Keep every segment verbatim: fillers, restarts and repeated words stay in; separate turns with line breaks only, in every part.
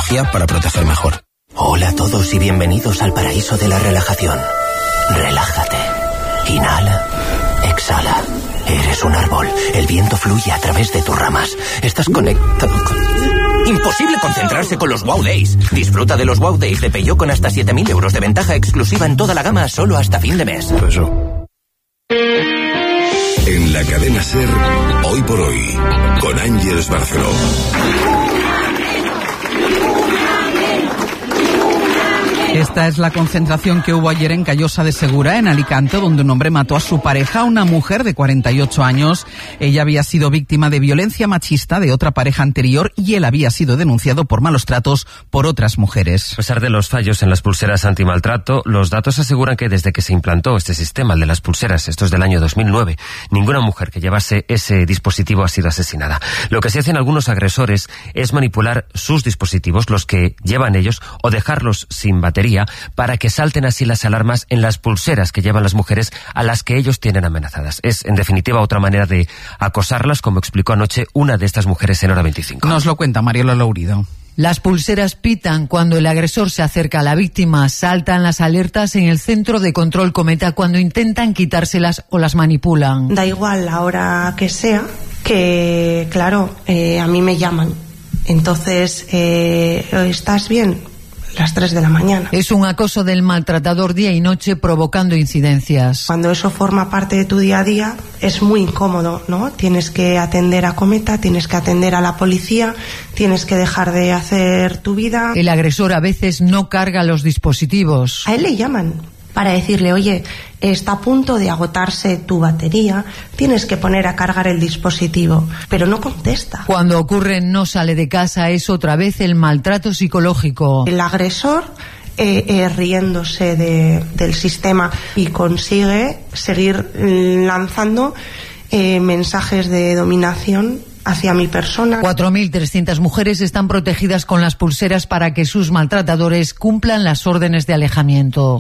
tecnología para proteger mejor.
Hola a todos y bienvenidos al paraíso de la relajación. Relájate. Inhala. Exhala. Eres un árbol. El viento fluye a través de tus ramas. Estás conectado con... Imposible concentrarse con los Wow Days. Disfruta de los Wow Days de Peugeot con hasta siete mil euros de ventaja exclusiva en toda la gama solo hasta fin de mes.
Eso.
En la cadena SER, Hoy por Hoy, con Ángeles Barceló.
Esta es la concentración que hubo ayer en Callosa de Segura, en Alicante, donde un hombre mató a su pareja, una mujer de cuarenta y ocho años. Ella había sido víctima de violencia machista de otra pareja anterior y él había sido denunciado por malos tratos por otras mujeres.
A pesar de los fallos en las pulseras antimaltrato, los datos aseguran que desde que se implantó este sistema, el de las pulseras, esto es del año dos mil nueve, ninguna mujer que llevase ese dispositivo ha sido asesinada. Lo que sí hacen algunos agresores es manipular sus dispositivos, los que llevan ellos, o dejarlos sin batería, para que salten así las alarmas en las pulseras que llevan las mujeres a las que ellos tienen amenazadas. Es, en definitiva, otra manera de acosarlas, como explicó anoche una de estas mujeres en Hora veinticinco.
Nos lo cuenta Mariela Lourido.
Las pulseras pitan cuando el agresor se acerca a la víctima, saltan las alertas en el centro de control Cometa cuando intentan quitárselas o las manipulan.
Da igual la hora que sea, que claro, eh, a mí me llaman. Entonces, eh, ¿estás bien? Las tres de la mañana.
Es un acoso del maltratador día y noche provocando incidencias.
Cuando eso forma parte de tu día a día es muy incómodo, ¿no? Tienes que atender a Cometa, tienes que atender a la policía, tienes que dejar de hacer tu vida.
El agresor a veces no carga los dispositivos.
A él le llaman para decirle, oye, está a punto de agotarse tu batería, tienes que poner a cargar el dispositivo, pero no contesta.
Cuando ocurre no sale de casa, es otra vez el maltrato psicológico.
El agresor eh, eh, riéndose de, del sistema y consigue seguir lanzando eh, mensajes de dominación hacia mi persona.
cuatro mil trescientas mujeres están protegidas con las pulseras para que sus maltratadores cumplan las órdenes de alejamiento.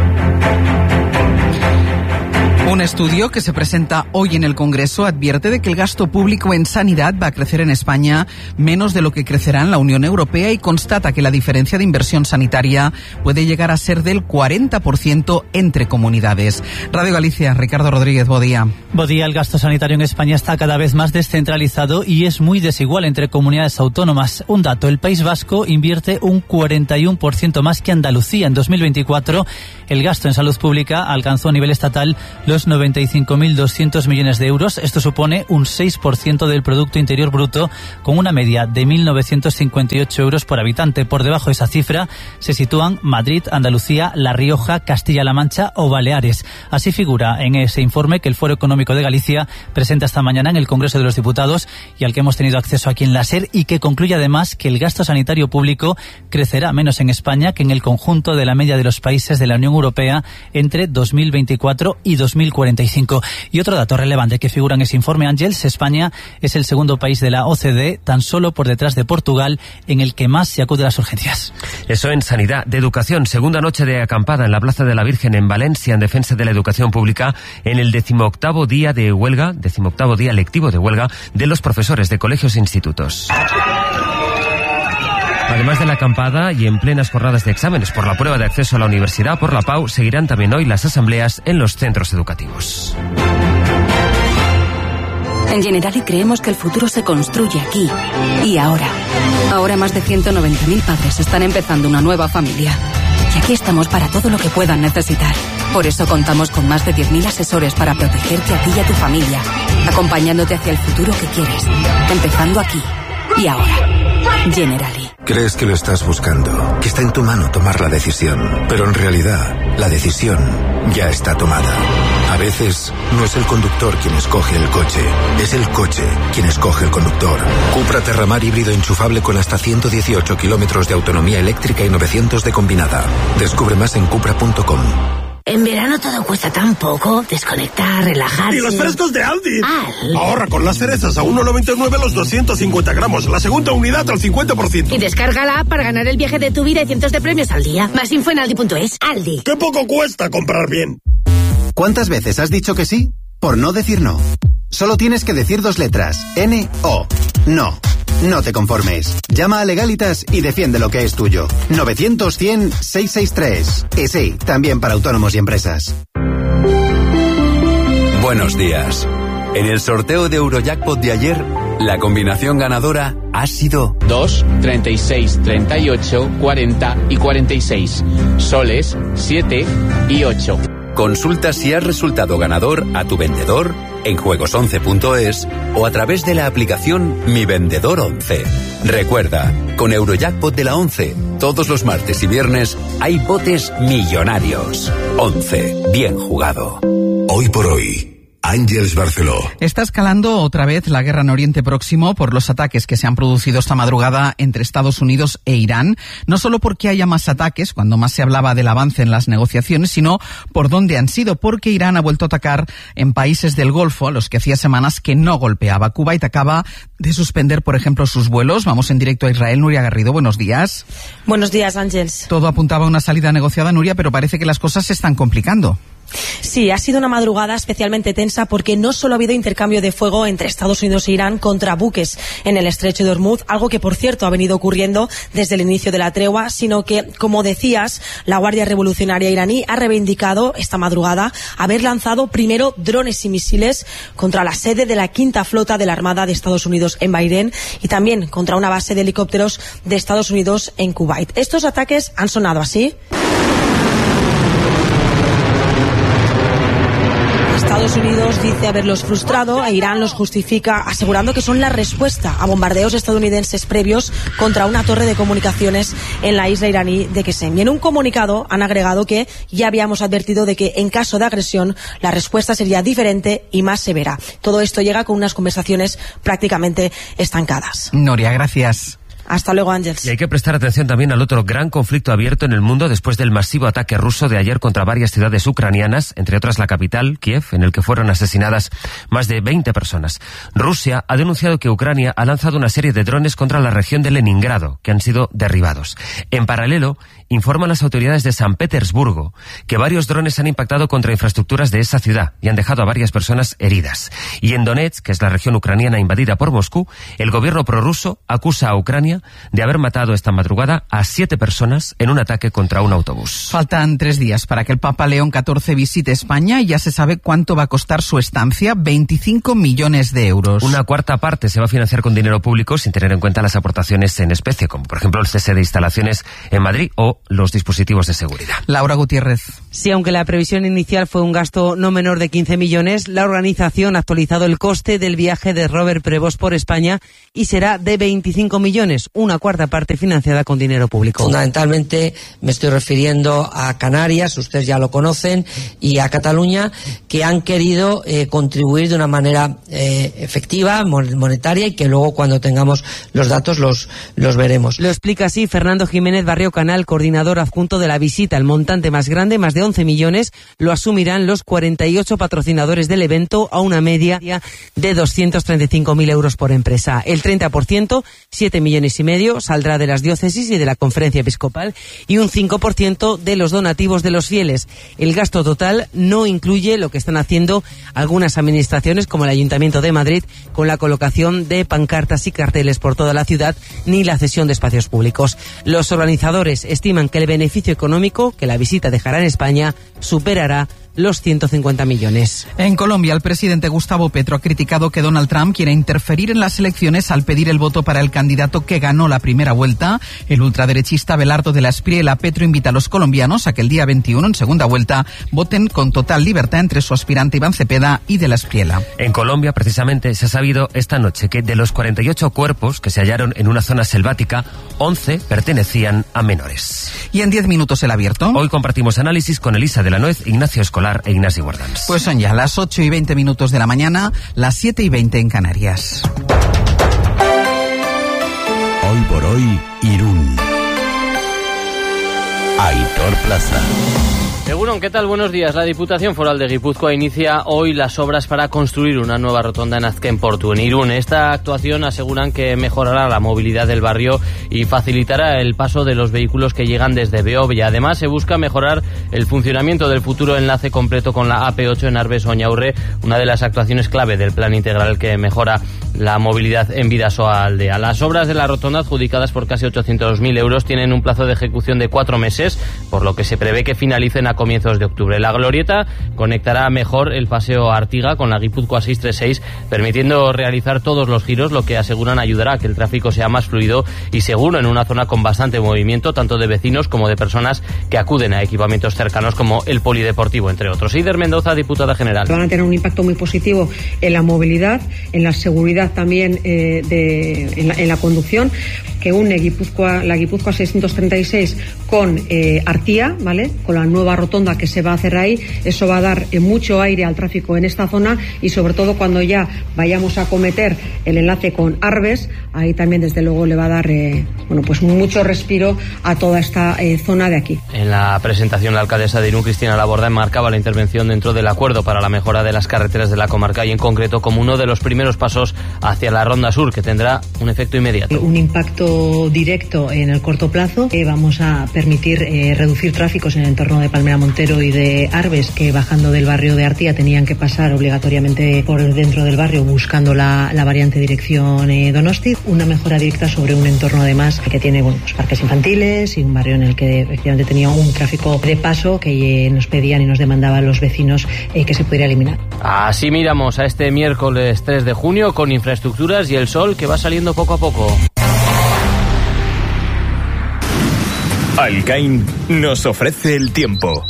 Un estudio que se presenta hoy en el Congreso advierte de que el gasto público en sanidad va a crecer en España menos de lo que crecerá en la Unión Europea y constata que la diferencia de inversión sanitaria puede llegar a ser del cuarenta por ciento entre comunidades. Radio Galicia, Ricardo Rodríguez, bo día.
Bo día, el gasto sanitario en España está cada vez más descentralizado y es muy desigual entre comunidades autónomas. Un dato, el País Vasco invierte un cuarenta y uno por ciento más que Andalucía. En dos mil veinticuatro, el gasto en salud pública alcanzó a nivel estatal los noventa y cinco mil doscientos millones de euros. Esto supone un seis por ciento del Producto Interior Bruto, con una media de mil novecientos cincuenta y ocho euros por habitante. Por debajo de esa cifra se sitúan Madrid, Andalucía, La Rioja, Castilla-La Mancha o Baleares. Así figura en ese informe que el Foro Económico de Galicia presenta esta mañana en el Congreso de los Diputados y al que hemos tenido acceso aquí en la SER, y que concluye además que el gasto sanitario público crecerá menos en España que en el conjunto de la media de los países de la Unión Europea entre dos mil veinticuatro y dos mil cuarenta y cinco. Y otro dato relevante que figura en ese informe, Ángels, España es el segundo país de la O C D, tan solo por detrás de Portugal, en el que más se acude a las urgencias.
Eso en sanidad. De educación, segunda noche de acampada en la Plaza de la Virgen en Valencia en defensa de la educación pública en el decimoctavo día de huelga, decimoctavo día lectivo de huelga de los profesores de colegios e institutos. Además de la acampada y en plenas jornadas de exámenes por la prueba de acceso a la universidad por la P A U, seguirán también hoy las asambleas en los centros educativos.
En Generali creemos que el futuro se construye aquí y ahora. Ahora más de ciento noventa mil padres están empezando una nueva familia. Y aquí estamos para todo lo que puedan necesitar. Por eso contamos con más de diez mil asesores para protegerte a ti y a tu familia, acompañándote hacia el futuro que quieres, empezando aquí y ahora. Generali.
Crees que lo estás buscando, que está en tu mano tomar la decisión, pero en realidad la decisión ya está tomada. A veces no es el conductor quien escoge el coche, es el coche quien escoge el conductor. Cupra Terramar híbrido enchufable con hasta ciento dieciocho kilómetros de autonomía eléctrica y novecientos de combinada. Descubre más en cupra punto com.
En verano todo cuesta tan poco. Desconectar, relajarse.
¡Y los frescos de Aldi!
Al.
Ahorra con las cerezas a uno noventa y nueve los doscientos cincuenta gramos. La segunda unidad al cincuenta por ciento.
Y descarga la app para ganar el viaje de tu vida y cientos de premios al día. Más info en aldi punto es. Aldi.
¡Qué poco cuesta comprar bien!
¿Cuántas veces has dicho que sí? Por no decir no. Solo tienes que decir dos letras. N O. No. No te conformes. Llama a Legalitas y defiende lo que es tuyo. novecientos cien seiscientos sesenta y tres. Y sí, también para autónomos y empresas.
Buenos días. En el sorteo de Eurojackpot de ayer, la combinación ganadora ha sido
dos, treinta y seis, treinta y ocho, cuarenta y cuarenta y seis. Soles, siete y ocho.
Consulta si has resultado ganador a tu vendedor en juegos once punto es o a través de la aplicación Mi Vendedor once. Recuerda, con Eurojackpot de la once, todos los martes y viernes hay botes millonarios. once. Bien jugado.
Hoy por hoy. Ángels Barceló.
Está escalando otra vez la guerra en Oriente Próximo por los ataques que se han producido esta madrugada entre Estados Unidos e Irán. No solo porque haya más ataques, cuando más se hablaba del avance en las negociaciones, sino por dónde han sido, porque Irán ha vuelto a atacar en países del Golfo, a los que hacía semanas que no golpeaba. Kuwait acaba de suspender, por ejemplo, sus vuelos. Vamos en directo a Israel. Nuria Garrido, buenos días.
Buenos días, Ángels.
Todo apuntaba a una salida negociada, Nuria, pero parece que las cosas se están complicando.
Sí, ha sido una madrugada especialmente tensa porque no solo ha habido intercambio de fuego entre Estados Unidos e Irán contra buques en el estrecho de Hormuz, algo que por cierto ha venido ocurriendo desde el inicio de la tregua, sino que, como decías, la Guardia Revolucionaria iraní ha reivindicado esta madrugada haber lanzado primero drones y misiles contra la sede de la quinta flota de la Armada de Estados Unidos en Bahrein y también contra una base de helicópteros de Estados Unidos en Kuwait. Estos ataques han sonado así. Estados Unidos dice haberlos frustrado e Irán los justifica asegurando que son la respuesta a bombardeos estadounidenses previos contra una torre de comunicaciones en la isla iraní de Qesem. Y en un comunicado han agregado que ya habíamos advertido de que en caso de agresión la respuesta sería diferente y más severa. Todo esto llega con unas conversaciones prácticamente estancadas.
Noria, gracias.
Hasta luego, Ángels.
Y hay que prestar atención también al otro gran conflicto abierto en el mundo después del masivo ataque ruso de ayer contra varias ciudades ucranianas, entre otras la capital, Kiev, en el que fueron asesinadas más de veinte personas. Rusia ha denunciado que Ucrania ha lanzado una serie de drones contra la región de Leningrado, que han sido derribados. En paralelo, informan las autoridades de San Petersburgo que varios drones han impactado contra infraestructuras de esa ciudad y han dejado a varias personas heridas. Y en Donetsk, que es la región ucraniana invadida por Moscú, el gobierno prorruso acusa a Ucrania de haber matado esta madrugada a siete personas en un ataque contra un autobús.
Faltan tres días para que el Papa León catorce visite España y ya se sabe cuánto va a costar su estancia, veinticinco millones de euros.
Una cuarta parte se va a financiar con dinero público sin tener en cuenta las aportaciones en especie, como por ejemplo el cese de instalaciones en Madrid o los dispositivos de seguridad.
Laura Gutiérrez.
Sí, aunque la previsión inicial fue un gasto no menor de quince millones, la organización ha actualizado el coste del viaje de Robert Prevost por España y será de veinticinco millones, una cuarta parte financiada con dinero público.
Fundamentalmente me estoy refiriendo a Canarias, ustedes ya lo conocen, y a Cataluña, que han querido eh, contribuir de una manera eh, efectiva, monetaria, y que luego cuando tengamos los datos los, los veremos.
Lo explica así Fernando Jiménez Barrio Canal, coordinador adjunto de la visita. El montante más grande, más de once millones, lo asumirán los cuarenta y ocho patrocinadores del evento a una media de doscientos treinta y cinco mil euros por empresa. El treinta por ciento, siete millones y medio, saldrá de las diócesis y de la conferencia episcopal y un cinco por ciento de los donativos de los fieles. El gasto total no incluye lo que están haciendo algunas administraciones como el Ayuntamiento de Madrid con la colocación de pancartas y carteles por toda la ciudad ni la cesión de espacios públicos. Los organizadores estiman que el beneficio económico que la visita dejará en España superará los ciento cincuenta millones.
En Colombia, el presidente Gustavo Petro ha criticado que Donald Trump quiere interferir en las elecciones al pedir el voto para el candidato que ganó la primera vuelta. El ultraderechista Belardo de la Espriella. Petro invita a los colombianos a que el día veintiuno, en segunda vuelta, voten con total libertad entre su aspirante Iván Cepeda y de la Espriella.
En Colombia, precisamente, se ha sabido esta noche que de los cuarenta y ocho cuerpos que se hallaron en una zona selvática, once pertenecían a menores.
Y en diez minutos el abierto.
Hoy compartimos análisis con Elisa de la Nuez, Ignacio Escolar e Ignasi Guardans.
Pues son ya las ocho y veinte minutos de la mañana, las siete y veinte en Canarias.
Hoy por hoy, Irún. Aitor Plaza.
Egunon, ¿qué tal? Buenos días. La Diputación Foral de Guipúzcoa inicia hoy las obras para construir una nueva rotonda en Azkenportu, en Irún. Esta actuación aseguran que mejorará la movilidad del barrio y facilitará el paso de los vehículos que llegan desde Beovia. Además, se busca mejorar el funcionamiento del futuro enlace completo con la A P ocho en Arbes-Oñaurre, una de las actuaciones clave del plan integral que mejora la movilidad en Bidasoa Aldea. Las obras de la rotonda, adjudicadas por casi ochocientos mil euros, tienen un plazo de ejecución de cuatro meses, por lo que se prevé que finalicen a comienzos de octubre. La glorieta conectará mejor el paseo Artiga con la Guipúzcoa seiscientos treinta y seis, permitiendo realizar todos los giros, lo que aseguran ayudará a que el tráfico sea más fluido y seguro en una zona con bastante movimiento, tanto de vecinos como de personas que acuden a equipamientos cercanos como el polideportivo, entre otros. Eider Mendoza, diputada general.
Van a tener un impacto muy positivo en la movilidad, en la seguridad también, eh, de, en, la, en la conducción, que une Guipúzcoa, la Guipúzcoa seiscientos treinta y seis con eh, Artía, ¿vale? Con la nueva rotonda que se va a hacer ahí. Eso va a dar eh, mucho aire al tráfico en esta zona y sobre todo cuando ya vayamos a acometer el enlace con Arbes, ahí también desde luego le va a dar eh, bueno, pues mucho respiro a toda esta eh, zona de aquí.
En la presentación, la alcaldesa de Irún, Cristina Laborda, enmarcaba la intervención dentro del acuerdo para la mejora de las carreteras de la comarca y en concreto como uno de los primeros pasos hacia la Ronda Sur, que tendrá un efecto inmediato.
Un impacto directo en el corto plazo. Eh, vamos a permitir eh, reducir tráficos en el entorno de Palmera Montero y de Arbes, que bajando del barrio de Artía tenían que pasar obligatoriamente por dentro del barrio buscando la, la variante dirección eh, Donosti. Una mejora directa sobre un entorno además que tiene bueno, pues, parques infantiles y un barrio en el que efectivamente tenía un tráfico de paso que eh, nos pedían y nos demandaban los vecinos eh, que se pudiera eliminar.
Así miramos a este miércoles tres de junio con infraestructuras y el sol que va saliendo poco a poco.
Alcain nos ofrece el tiempo.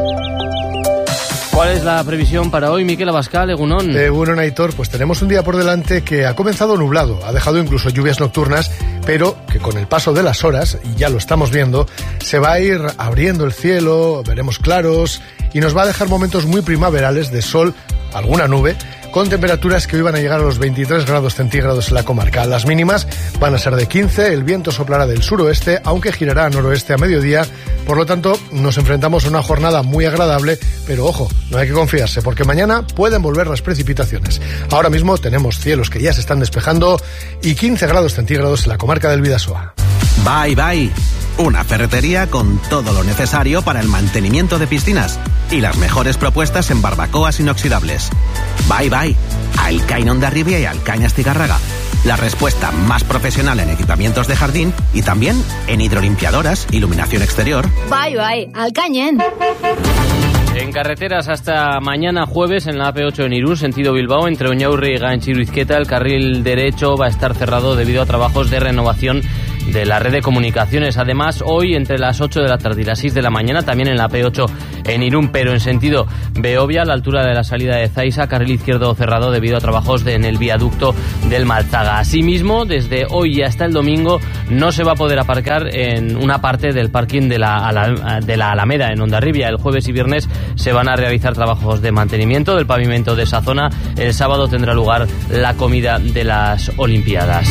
¿Cuál es la previsión para hoy, Miquel Abascal, Egunon?
Egunon, Aitor, pues tenemos un día por delante que ha comenzado nublado, ha dejado incluso lluvias nocturnas, pero que con el paso de las horas, y ya lo estamos viendo, se va a ir abriendo el cielo, veremos claros, y nos va a dejar momentos muy primaverales de sol, alguna nube, con temperaturas que hoy van a llegar a los veintitrés grados centígrados en la comarca. Las mínimas van a ser de quince, el viento soplará del suroeste, aunque girará a noroeste a mediodía, por lo tanto nos enfrentamos a una jornada muy agradable, pero ojo, no hay que confiarse, porque mañana pueden volver las precipitaciones. Ahora mismo tenemos cielos que ya se están despejando y quince grados centígrados en la comarca del Bidasoa.
Bye Bye, una ferretería con todo lo necesario para el mantenimiento de piscinas y las mejores propuestas en barbacoas inoxidables. Bye Bye, Alcain Hondarribia y Alcain Astigarraga. La respuesta más profesional en equipamientos de jardín y también en hidrolimpiadoras, iluminación exterior.
Bye Bye, Alcañen.
En carreteras hasta mañana jueves en la A P ocho en Irún, sentido Bilbao, entre Oñaurri y Ganchiruizqueta, el carril derecho va a estar cerrado debido a trabajos de renovación de la red de comunicaciones. Además, hoy entre las ocho de la tarde y las seis de la mañana, también en la A P ocho en Irún, pero en sentido Beovia, a la altura de la salida de Zaiza, carril izquierdo cerrado debido a trabajos de, en el viaducto del Malzaga. Asimismo, desde hoy y hasta el domingo no se va a poder aparcar en una parte del parking de la, de la Alameda en Hondarribia. El jueves y viernes se van a realizar trabajos de mantenimiento del pavimento de esa zona. El sábado tendrá lugar la comida de las Olimpiadas.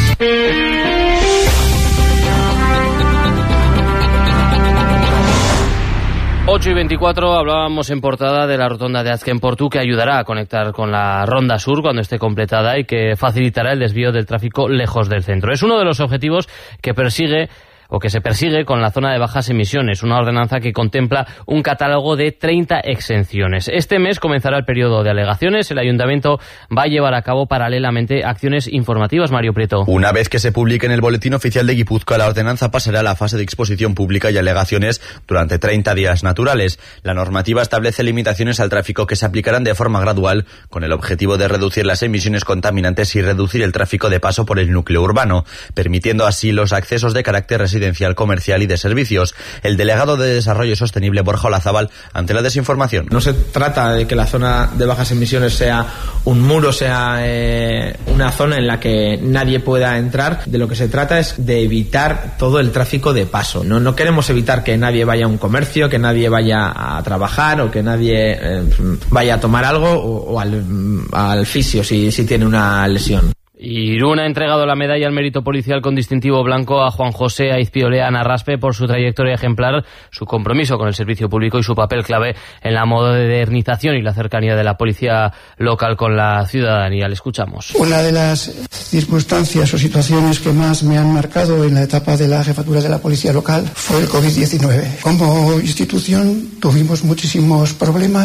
ocho y veinticuatro, hablábamos en portada de la rotonda de Azken Portu, que ayudará a conectar con la Ronda Sur cuando esté completada y que facilitará el desvío del tráfico lejos del centro. Es uno de los objetivos que persigue o que se persigue con la zona de bajas emisiones, una ordenanza que contempla un catálogo de treinta exenciones. Este mes comenzará el periodo de alegaciones. El Ayuntamiento va a llevar a cabo paralelamente acciones informativas. Mario Prieto.
Una vez que se publique en el Boletín Oficial de Guipúzcoa, la ordenanza pasará a la fase de exposición pública y alegaciones durante treinta días naturales. La normativa establece limitaciones al tráfico que se aplicarán de forma gradual, con el objetivo de reducir las emisiones contaminantes y reducir el tráfico de paso por el núcleo urbano, permitiendo así los accesos de carácter residencial, comercial y de servicios. El delegado de Desarrollo Sostenible, Borja Olazábal, ante la desinformación.
No se trata de que la zona de bajas emisiones sea un muro, sea eh, una zona en la que nadie pueda entrar. De lo que se trata es de evitar todo el tráfico de paso. No, no queremos evitar que nadie vaya a un comercio, que nadie vaya a trabajar o que nadie eh, vaya a tomar algo o, o al, al fisio si, si tiene una lesión.
Irún ha entregado la medalla al mérito policial con distintivo blanco a Juan José Aizpiolea Narraspe por su trayectoria ejemplar, su compromiso con el servicio público y su papel clave en la modernización y la cercanía de la policía local con la ciudadanía. Le escuchamos.
Una de las circunstancias o situaciones que más me han marcado en la etapa de la jefatura de la policía local fue el covid diecinueve. Como institución tuvimos muchísimos problemas.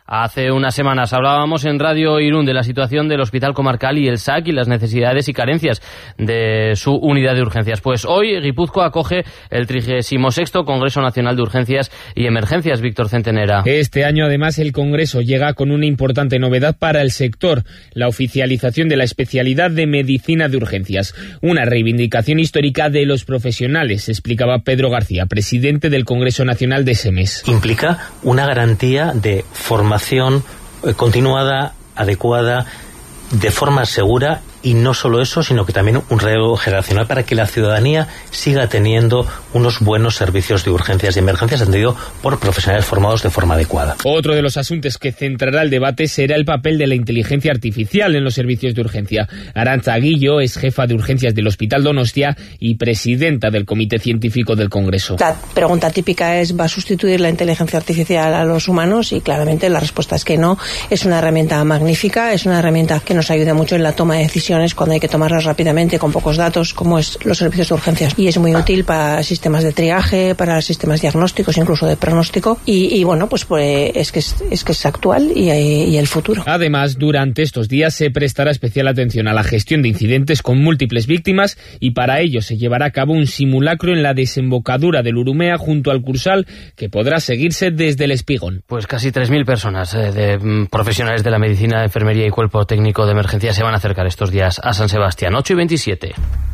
Hace unas semanas hablábamos en Radio Irún de la situación del Hospital Comarcal y el S A C y las necesidades y carencias de su unidad de urgencias. Pues hoy Guipúzcoa acoge el trigésimo sexto Congreso Nacional de Urgencias y Emergencias. Víctor Centenera.
Este año, además, el Congreso llega con una importante novedad para el sector, la oficialización de la especialidad de Medicina de Urgencias. Una reivindicación histórica de los profesionales, explicaba Pedro García, presidente del Congreso Nacional de SEMES.
Implica una garantía de formación continuada, adecuada, de forma segura, y no solo eso, sino que también un relevo generacional para que la ciudadanía siga teniendo unos buenos servicios de urgencias y emergencias atendidos por profesionales formados de forma adecuada.
Otro de los asuntos que centrará el debate será el papel de la inteligencia artificial en los servicios de urgencia. Arantza Aguillo es jefa de urgencias del Hospital Donostia y presidenta del Comité Científico del Congreso.
La pregunta típica es: ¿va a sustituir la inteligencia artificial a los humanos? Y claramente la respuesta es que no. Es una herramienta magnífica, es una herramienta que nos ayuda mucho en la toma de decisiones cuando hay que tomarlas rápidamente con pocos datos, como es los servicios de urgencias, y es muy útil para sistemas de triaje, para sistemas diagnósticos, incluso de pronóstico, y, y bueno, pues, pues es que es, es que es actual y, y el futuro.
Además, durante estos días se prestará especial atención a la gestión de incidentes con múltiples víctimas, y para ello se llevará a cabo un simulacro en la desembocadura del Urumea junto al Cursal, que podrá seguirse desde el Espigón.
Pues casi tres mil personas eh, de mm, profesionales de la medicina, enfermería y cuerpo técnico de emergencia se van a acercar estos días a San Sebastián. Ocho y veintisiete.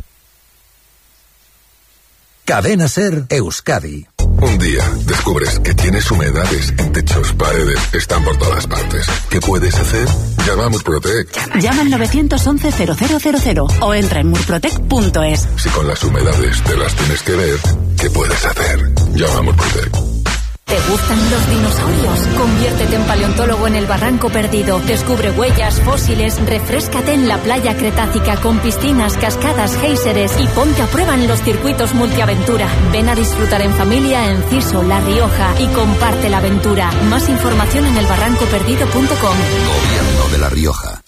Cadena Ser Euskadi.
Un día descubres que tienes humedades en techos, paredes, están por todas partes. ¿Qué puedes hacer? Llama a Murprotec.
Llama al nueve once cero cero cero cero o entra en murprotec punto es.
Si con las humedades te las tienes que ver, ¿qué puedes hacer? Llama a Murprotec.
¿Te gustan los dinosaurios? Conviértete en paleontólogo en el Barranco Perdido. Descubre huellas, fósiles, refréscate en la playa cretácica con piscinas, cascadas, géiseres y ponte a prueba en los circuitos multiaventura. Ven a disfrutar en familia en Ciso, La Rioja y comparte la aventura. Más información en el barranco perdido punto com.
Gobierno de La Rioja.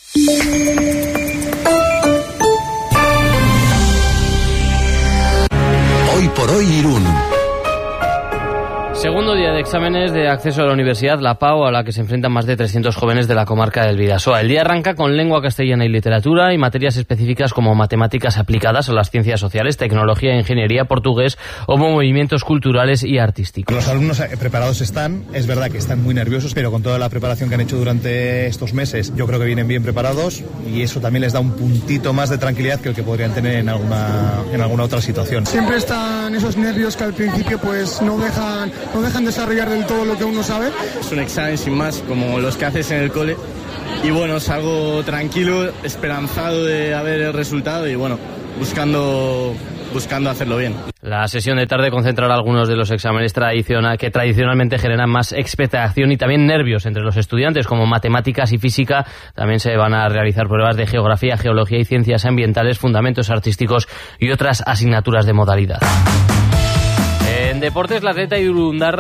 Hoy por hoy Irún.
Segundo día de exámenes de acceso a la universidad, la PAO, a la que se enfrentan más de trescientos jóvenes de la comarca del Bidasoa. El día arranca con lengua castellana y literatura y materias específicas como matemáticas aplicadas a las ciencias sociales, tecnología, ingeniería, portugués o movimientos culturales y artísticos.
Los alumnos preparados están, es verdad que están muy nerviosos, pero con toda la preparación que han hecho durante estos meses, yo creo que vienen bien preparados y eso también les da un puntito más de tranquilidad que el que podrían tener en alguna, en alguna otra situación.
Siempre están esos nervios que al principio pues no dejan... no dejan desarrollar del todo lo que uno sabe.
Es un examen sin más, como los que haces en el cole. Y bueno, salgo tranquilo, esperanzado de haber el resultado y bueno, buscando, buscando hacerlo bien.
La sesión de tarde concentrará algunos de los exámenes tradicional, que tradicionalmente generan más expectación y también nervios entre los estudiantes, como matemáticas y física. También se van a realizar pruebas de geografía, geología y ciencias ambientales, fundamentos artísticos y otras asignaturas de modalidad. En deportes, la atleta Irundarra